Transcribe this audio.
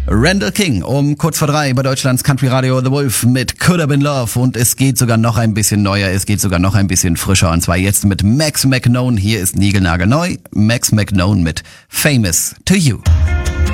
Randall King um kurz vor 3 bei Deutschlands Country Radio The Wolf mit Could Have Been Love und es geht sogar noch ein bisschen neuer, es geht sogar noch ein bisschen frischer und zwar jetzt mit Max McKnone. Hier ist niegelnagelneu, Max McKnone mit Famous to You.